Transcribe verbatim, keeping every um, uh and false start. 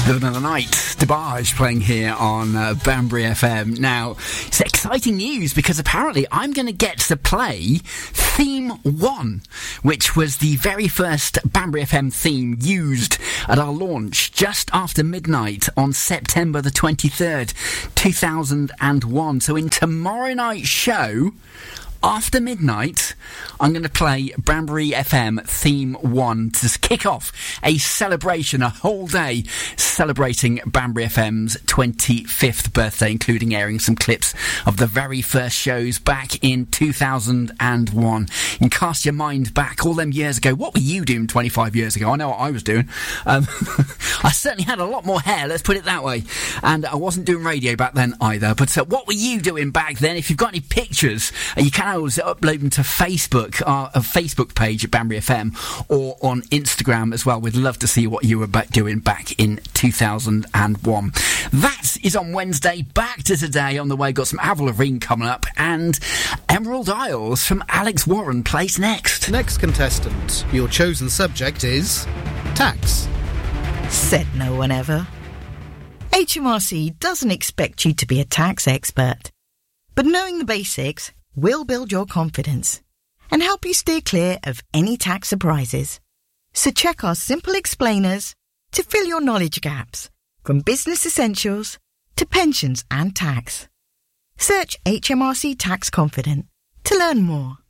Living in the Night, DeBarge playing here on uh, Banbury F M. Now, it's exciting news because apparently I'm going to get to play Theme one, which was the very first Banbury F M theme used at our launch just after midnight on September the twenty-third, two thousand one. So in tomorrow night's show, after midnight, I'm going to play Banbury F M Theme one to kick off a celebration, a whole day celebrating Banbury F M's twenty-fifth birthday, including airing some clips of the very first shows back in two thousand one. You can cast your mind back all them years ago. What were you doing twenty-five years ago? I know what I was doing. Um, I certainly had a lot more hair, let's put it that way. And I wasn't doing radio back then either. But uh, what were you doing back then? If you've got any pictures, uh, you can always upload them to Facebook, our uh, Facebook page at Banbury F M, or on Instagram as well. We'd love to see what you were back doing back in two thousand one. That is on Wednesday. Back to today on the way. Got some Avril Lavigne coming up, and Emerald Isles from Alex Warren plays next. Next contestant, your chosen subject is tax. Said no one ever. H M R C doesn't expect you to be a tax expert, but knowing the basics will build your confidence and help you steer clear of any tax surprises. So check our simple explainers to fill your knowledge gaps, from business essentials to pensions and tax. Search H M R C Tax Confident to learn more.